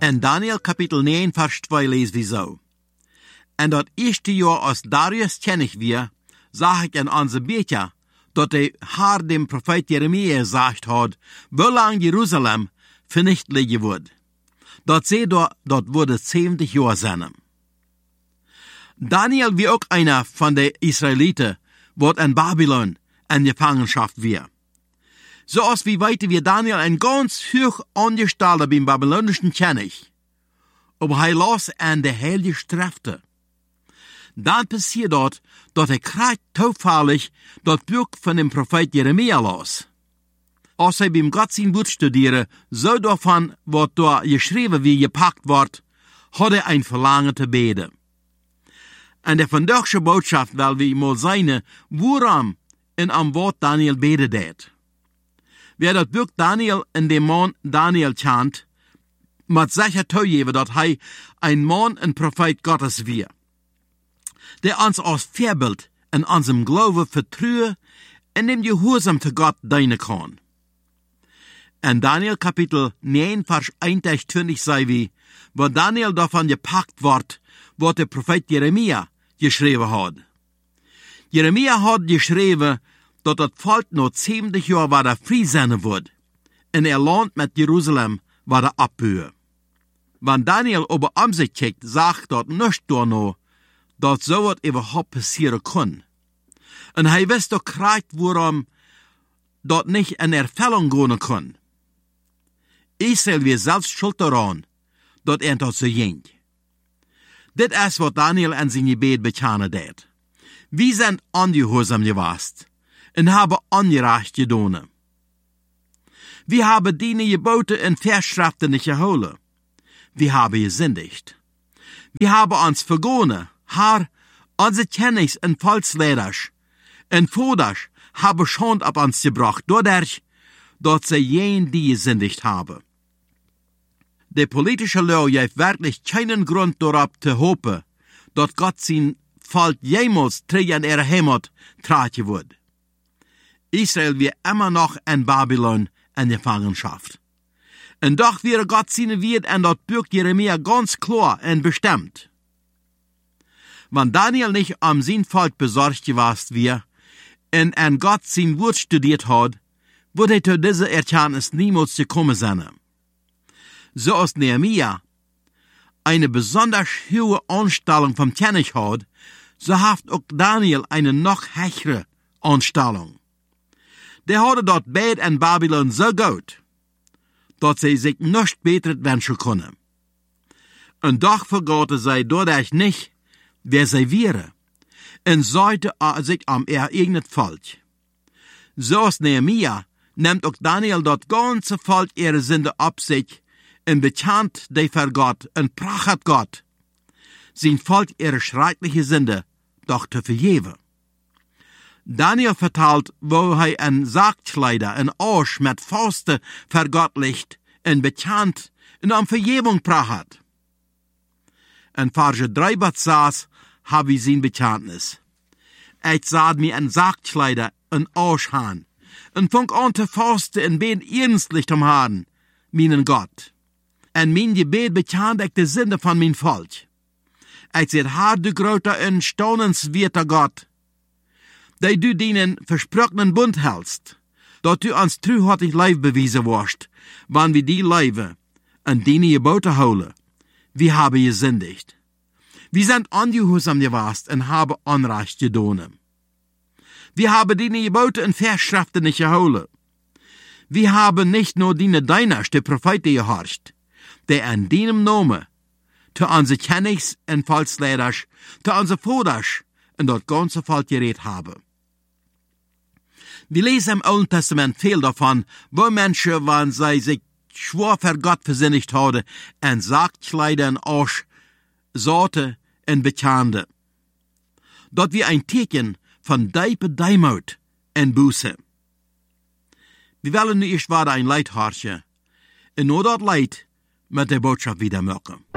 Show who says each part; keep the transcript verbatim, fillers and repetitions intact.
Speaker 1: In Daniel Kapitel neun, Vers zwei lesen wir so. En dat eerste jaar als Darius kennig weer, zag ik in onze Beter, dat hij haar dem Prophet Jeremia gesagt had, wie lang Jeruzalem vernicht liggen wordt. Dat zei dat, dat wurde zeventig jaar zijn. Daniel wie ook einer van de Israëlieten, wat in Babylon in Gefangenschaft weer. Zoals wie weten wir Daniel ein ganz hoch angestellter beim babylonischen König. Aber hij las an de heilige Strafte. Dann passiert dort, dass er krijgt toevallig dat Buch von dem Prophet Jeremia las. Als hij beim Gott sein Wort studieren, so davon, wat da geschrieben wie gepackt wordt, hat er ein Verlangen te beten. En de vandaagse boodschap wil we mal zijn, waarom in am Wort Daniel beten deed. Wer dat Buch Daniel in dem Mann Daniel chant, moet sicher toegeven dat hij ein Mann en Prophet Gottes wie. Der uns als Vorbild in unserem Glauben vertrauen und dem Gehorsam zu Gott dienen kann. In Daniel Kapitel neun, Vers einundzwanzig sei wie, wo Daniel davon gepackt wird, was der Prophet Jeremia geschrieben hat. Jeremia hat geschrieben, dass das Volk noch zeventig Jahre wieder frei sein wird, und er Land mit Jerusalem wieder abhören. Wenn Daniel aber um sich kijkt, sagt dort nicht da noch, dat so wat überhaupt passieren kann. Und hij wist doch krijgt waarom dat nicht in Erfüllung gehen kann. Israel wir selbst schuld daran, dat er dat so ging. Dit is wat Daniel in zijn gebet bekennen deed. Wir sind ungehorsam gewesen und haben ungerecht gedaan. Wir haben die Gebote und Verschriften nicht geholt. Wir haben gesündigt. Wir haben uns vergonnen. Haar, onze kennis en valsleiders en voders hebben schand op ons gebracht, doordat dat ze geen die gesündigt hebben. De politische Leu heeft wirklich keinen Grund darauf te hopen, dat Gott zijn Volk jemals terug in ihre Heimat tragen wird. Israel wird immer noch in Babylon in Gefangenschaft. En doch wird Gott zijn wird en dat Buch Jeremia ganz klar en bestimmt. Wenn Daniel nicht am sein Volk besorgt gewesen wäre und an Gott sein Wort studiert hat, würde er zu dieser Erkenntnis niemals gekommen sein. So als Nehemia eine besonders hohe Anstellung vom König hat, so hat auch Daniel eine noch höhere Anstellung. Der hatte dort beid in Babylon so gut, dass sie sich nicht besser wünschen können. Und doch vergaten sie dadurch nicht, wer sie wäre, und sollte sich am ereignet Volk. So als Nehemia nimmt auch Daniel das ganze Volk ihre Sünde ab sich und bekannt die für Gott und prachet Gott, sein Volk ihre schreckliche Sünde doch zu vergeben. Daniel vertelt, wo er ein Sargkleider und Arsch mit Fauste vergottlicht und bekannt und um Vergebung prachet. In Vers drei bis sechs habe ich sein Bekenntnis. Ich sah mir ein Sargkleider und Arsch an und fang an zu fasten und beten ernstlich zum Herrn, meinen Gott. Und mein Gebet bekannt ich die Sünde von mein Volk. Ich sehe, Herr, du großer und staunenswerter Gott, dass du deinen versprochenen Bund hältst, dass du uns treuhaftig Leib bewiesen wirst, wann wir die Leibe und deine Gebote holen. Wir haben gesündigt. Wir sind ungehorsam gewesen und haben Unrecht getan. Wir haben deine Gebote und Verschriften nicht geholt. Wir haben nicht nur deine Diener, die Propheten gehorcht, die in deinem Namen zu unseren Königs und Volksleiders, zu unseren Vaters und das ganze Volk geredet haben. Wir lesen im Alten Testament viel davon, wo Menschen, wenn sie sich schwor für Gott versinnigt haben, und Sargkleider und Arsch, Sorte und Bekannte. Dort wie ein Teken von diepe Deimut und Buße. Wir wollen nu erst weiter ein Leid horchen, und nur dort Leid mit der Botschaft wieder machen.